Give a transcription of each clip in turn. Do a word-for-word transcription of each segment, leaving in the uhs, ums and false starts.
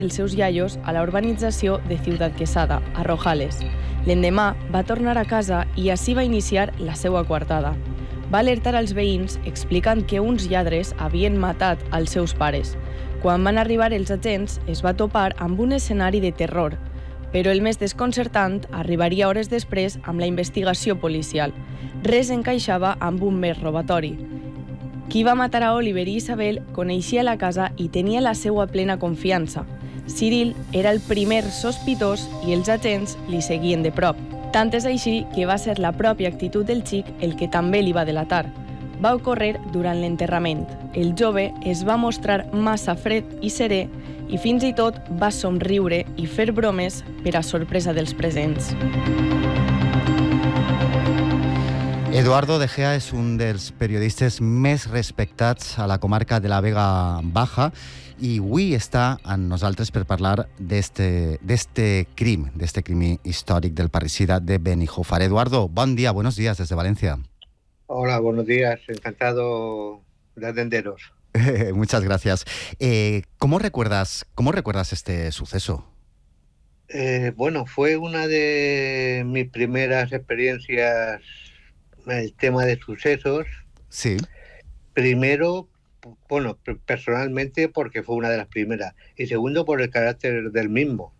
els seus iaios a la urbanització de Ciutat Quesada, a Rojales. L'endemà va tornar a casa i així va iniciar la seva coartada. Va alertar als veïns explicant que uns lladres havien matat els seus pares. Quan van arribar els agents, es va topar amb un escenari de terror, però el més desconcertant arribaria hores després amb la investigació policial. Res encaixava amb un més robatori. Qui va matar a Oliver i Isabel coneixia la casa i tenia la seva plena confiança. Cyril era el primer sospitós i els agents li seguien de prop. Tant és així que va ser la pròpia actitud del xic el que també li va delatar. Va ocórrer durant l'enterrament. El jove es va mostrar massa fred i serè i fins i tot va somriure i fer bromes per a sorpresa dels presents. Eduardo De Gea és un dels periodistes més respectats a la comarca de la Vega Baja i avui està amb nosaltres per parlar d'este crim, d'este crim històric del parricida de Benijòfar. Eduardo, bon dia, buenos días desde Valencia. Hola, buenos días, encantado de atenderos. Muchas gracias. Eh, ¿cómo recuerdas, cómo recuerdas este suceso? Eh, bueno, fue una de mis primeras experiencias en el tema de sucesos. Sí. Primero, bueno, personalmente porque fue una de las primeras. Y segundo, por el carácter del mismo.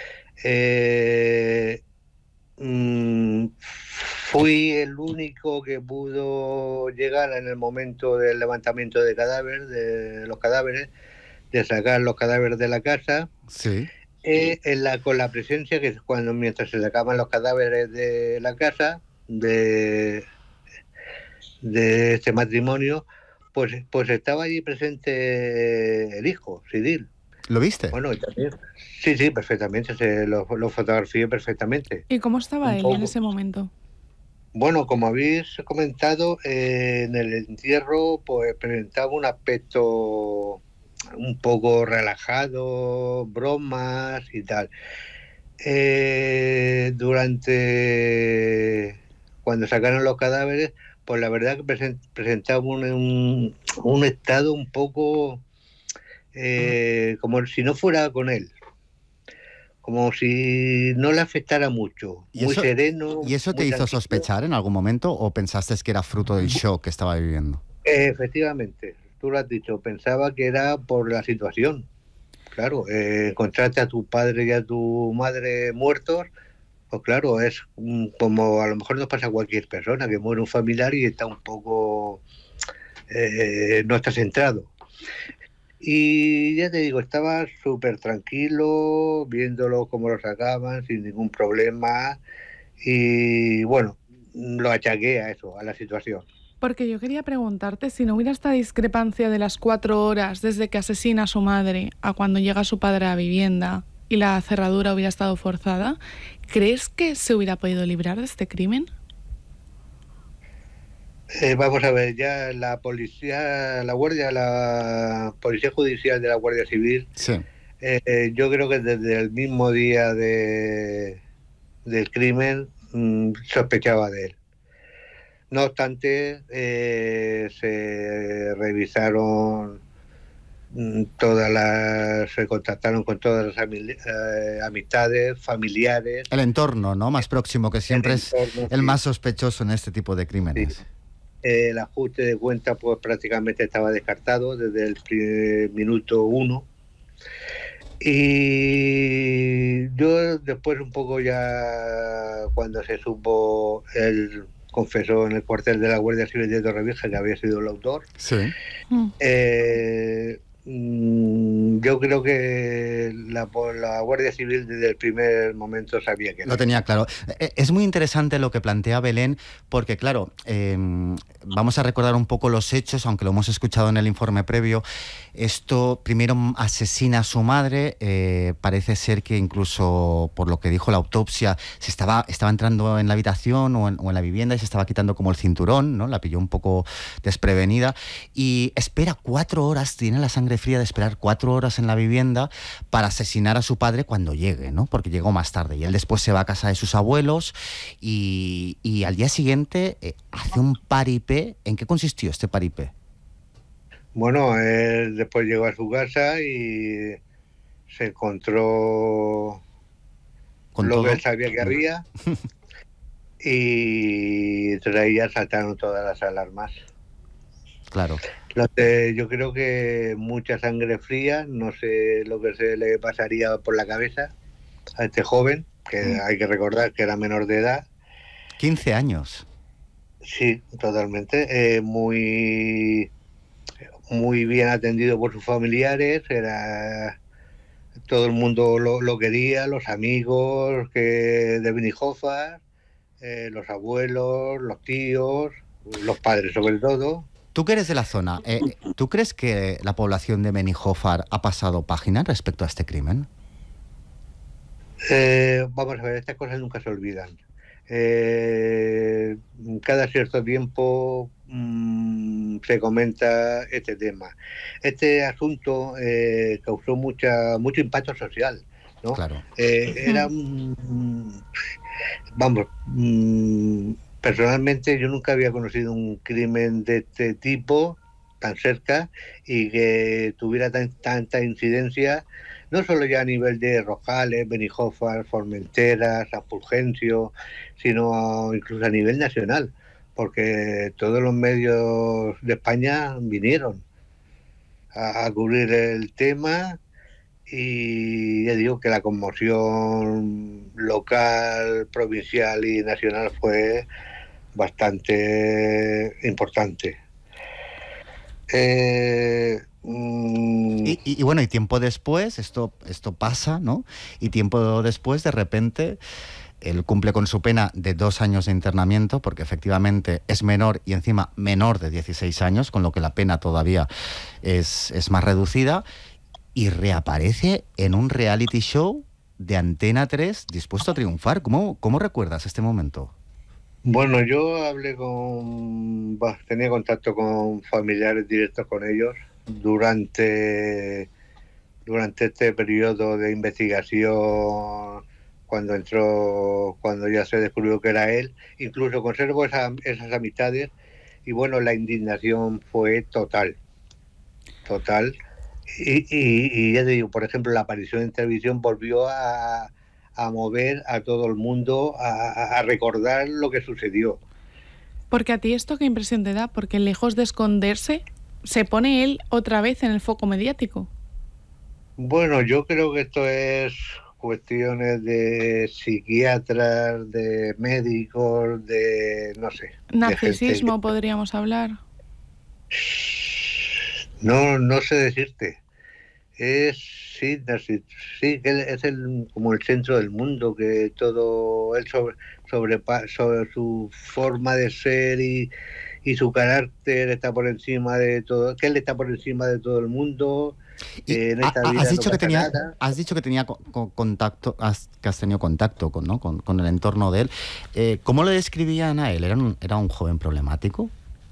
Eh, mmm, fui el único que pudo llegar en el momento del levantamiento de cadáveres, de los cadáveres, de sacar los cadáveres de la casa. Sí. Eh, en la, con la presencia que cuando mientras se sacaban los cadáveres de la casa, de, de este matrimonio, pues, pues estaba allí presente el hijo, Cyril. ¿Lo viste? Bueno, y también, sí, sí, perfectamente, se lo, lo fotografié perfectamente. ¿Y cómo estaba Un él poco. en ese momento? Bueno, como habéis comentado, eh, en el entierro pues presentaba un aspecto un poco relajado, bromas y tal. Eh, durante cuando sacaron los cadáveres, pues la verdad que present, presentaba un, un, un estado un poco eh, como si no fuera con él, como si no le afectara mucho, ¿Y muy eso, sereno. ¿Y eso te muy hizo tranquilo. sospechar en algún momento o pensaste que era fruto del shock que estaba viviendo? Efectivamente, tú lo has dicho, pensaba que era por la situación. Claro, eh, encontrarte a tu padre y a tu madre muertos, pues claro, es mm, como a lo mejor nos pasa a cualquier persona que muere un familiar y está un poco, eh, no está centrado. Y ya te digo, estaba súper tranquilo, viéndolo cómo lo sacaban, sin ningún problema. Y bueno, lo achaqué a eso, a la situación. Porque yo quería preguntarte, si no hubiera esta discrepancia de las cuatro horas desde que asesina a su madre a cuando llega su padre a la vivienda y la cerradura hubiera estado forzada, ¿crees que se hubiera podido librar de este crimen? Eh, vamos a ver, ya la policía, la guardia, la policía judicial de la Guardia Civil, Sí. eh, yo creo que desde el mismo día de, del crimen mmm, sospechaba de él. No obstante, eh, se revisaron mmm, todas las, se contactaron con todas las ami- eh, amistades, familiares. El entorno, ¿no? Más próximo, que siempre El es entorno, el sí. más sospechoso en este tipo de crímenes. Sí. Eh, el ajuste de cuenta pues prácticamente estaba descartado desde el primer minuto uno. Y yo después un poco ya cuando se supo, él confesó en el cuartel de la Guardia Civil de Torrevieja que había sido el autor. Sí. Mm. Eh, mm, yo creo que la, la Guardia Civil desde el primer momento sabía que Lo tenía claro. Eh, Es muy interesante lo que plantea Belén, porque claro, eh, vamos a recordar un poco los hechos, aunque lo hemos escuchado en el informe previo. Esto primero asesina a su madre, eh, parece ser que incluso por lo que dijo la autopsia, se estaba, estaba entrando en la habitación o en, o en la vivienda y se estaba quitando como el cinturón, ¿no? La pilló un poco desprevenida y espera cuatro horas, tiene la sangre fría de esperar cuatro horas en la vivienda para asesinar a su padre cuando llegue, ¿no? Porque llegó más tarde y él después se va a casa de sus abuelos y, y al día siguiente eh, hace un paripé. ¿En qué consistió este paripé? Bueno, él después llegó a su casa y se encontró ¿Con lo todo? que él sabía que había y tras ahí ya saltaron todas las alarmas. Claro. Lo que yo creo que mucha sangre fría, no sé lo que se le pasaría por la cabeza a este joven, que Mm. hay que recordar que era menor de edad. quince años. Sí, totalmente. Eh, muy, muy bien atendido por sus familiares, era todo el mundo lo, lo quería, los amigos que de Benijofar, eh, los abuelos, los tíos, los padres sobre todo. Tú que eres de la zona, eh, ¿tú crees que la población de Benijofar ha pasado página respecto a este crimen? Eh, vamos a ver, estas cosas nunca se olvidan. Eh, cada cierto tiempo mmm, se comenta este tema. Este asunto eh, causó mucha mucho impacto social, ¿no? Claro. Eh, era, mmm, vamos, mmm, personalmente yo nunca había conocido un crimen de este tipo tan cerca y que tuviera tan, tanta incidencia, no solo ya a nivel de Rojales, Benijofar, Formentera, San Fulgencio, sino incluso a nivel nacional, porque todos los medios de España vinieron a, a cubrir el tema y ya digo que la conmoción local, provincial y nacional fue bastante importante. Eh, mm, Y, y, y bueno, y tiempo después, esto, esto pasa, ¿no? Y tiempo después, de repente, él cumple con su pena de dos años de internamiento, porque efectivamente es menor y encima menor de dieciséis años, con lo que la pena todavía es, es más reducida, y reaparece en un reality show de Antena tres dispuesto a triunfar. ¿Cómo, cómo recuerdas este momento? Bueno, yo hablé con, bah, tenía contacto con familiares directos con ellos durante, durante este periodo de investigación, cuando entró, cuando ya se descubrió que era él. Incluso conservo esa, esas amistades y bueno, la indignación fue total, total. Y, y, y ya te digo, por ejemplo, la aparición en televisión volvió a, a mover a todo el mundo, a, a recordar lo que sucedió. Porque a ti esto qué impresión te da, porque lejos de esconderse, se pone él otra vez en el foco mediático. Bueno, yo creo que esto es cuestiones de psiquiatras, de médicos, de no sé. Narcisismo, de gente... podríamos hablar. No, no sé decirte. Es sí, sí, que es el, como el centro del mundo, que todo él sobre, sobre, sobre su forma de ser y, y su carácter está por encima de todo, que él está por encima de todo el mundo. Y eh, en esta ha, vida has dicho no que tenía, nada. has dicho que tenía con, contacto, has, que has tenido contacto con, ¿no? con, con el entorno de él. Eh, ¿Cómo le describían a él? ¿Era un, era un joven problemático?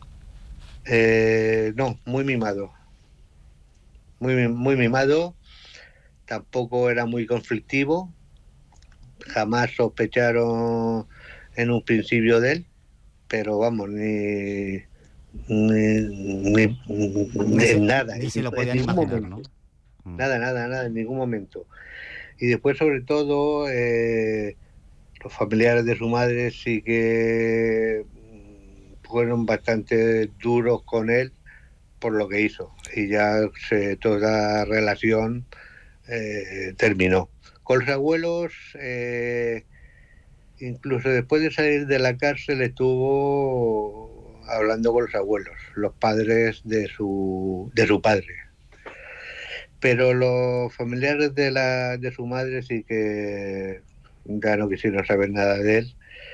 Eh, no, muy mimado, muy muy mimado. Tampoco era muy conflictivo, jamás sospecharon en un principio de él, pero vamos, ni, ni, ni, ni en nada, ni se lo en, podían en ningún imaginar, momento. ¿no? Nada, nada, nada, en ningún momento. Y después, sobre todo, eh, los familiares de su madre sí que fueron bastante duros con él por lo que hizo. Y ya se, toda relación Eh, terminó. Con los abuelos, eh, incluso después de salir de la cárcel, estuvo hablando con los abuelos, los padres de su, de su padre. Pero los familiares de, la, de su madre sí que ya no quisieron saber nada de él.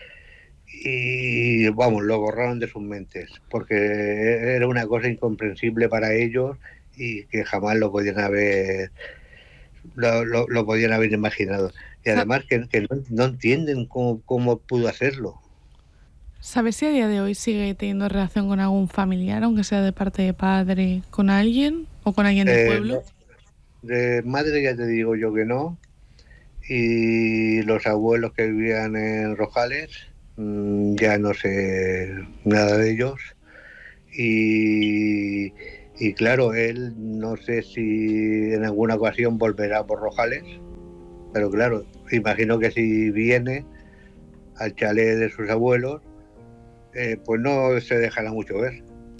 Y vamos, lo borraron de sus mentes, porque era una cosa incomprensible para ellos y que jamás lo podían haber Lo, lo, lo podían haber imaginado. Y además que, que no, no entienden cómo, cómo pudo hacerlo. ¿Sabes si a día de hoy sigue teniendo relación con algún familiar, aunque sea de parte de padre, con alguien o con alguien del eh, pueblo? No, de madre ya te digo yo que no. Y los abuelos que vivían en Rojales, mmm, ya no sé nada de ellos. Y, Y claro, él no sé si en alguna ocasión volverá por Rojales, pero claro, imagino que si viene al chalet de sus abuelos, eh, pues no se dejará mucho ver.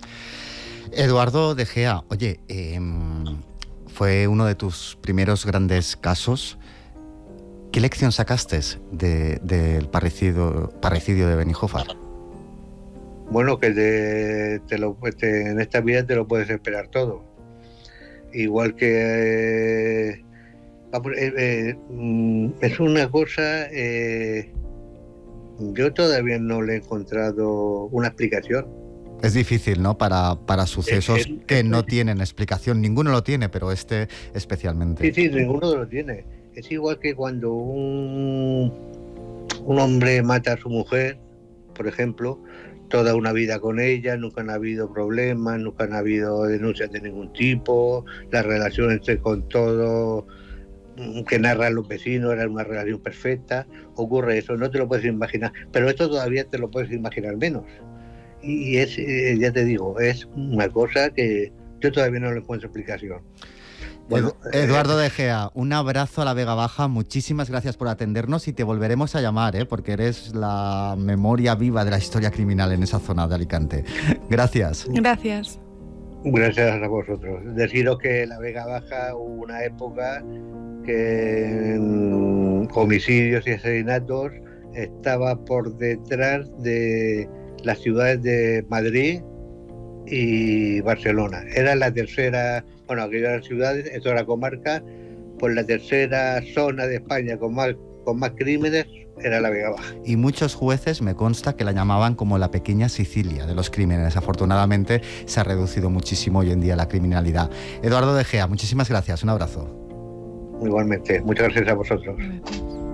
Eduardo De Gea, oye, eh, fue uno de tus primeros grandes casos. ¿Qué lección sacaste del de, parricidio, parricidio de Benijòfar? Bueno, que te, te lo, te, en esta vida te lo puedes esperar todo. Igual que... Eh, eh, eh, es una cosa... Eh, yo todavía no le he encontrado una explicación. Es difícil, ¿no? Para, para sucesos es, es, que es, no tienen explicación. Ninguno lo tiene, pero este especialmente. Sí, sí, ninguno lo tiene. Es igual que cuando un, un hombre mata a su mujer, por ejemplo, toda una vida con ella, nunca han habido problemas, nunca han habido denuncias de ningún tipo, las relaciones con todo que narran los vecinos era una relación perfecta. Ocurre eso, no te lo puedes imaginar, pero esto todavía te lo puedes imaginar menos. Y es, ya te digo, es una cosa que yo todavía no le encuentro explicación. Bueno, Eduardo De Gea, un abrazo a la Vega Baja, muchísimas gracias por atendernos y te volveremos a llamar, ¿eh? Porque eres la memoria viva de la historia criminal en esa zona de Alicante. Gracias. Gracias. Gracias a vosotros. Deciros que la Vega Baja hubo una época que en homicidios y asesinatos estaba por detrás de las ciudades de Madrid y Barcelona. Era la tercera, bueno, aquellas eran ciudades, esto era comarca, pues la tercera zona de España con más, con más crímenes era la Vega Baja. Y muchos jueces me consta que la llamaban como la pequeña Sicilia de los crímenes. Afortunadamente se ha reducido muchísimo hoy en día la criminalidad. Eduardo De Gea, muchísimas gracias, un abrazo. Igualmente, muchas gracias a vosotros. Gracias.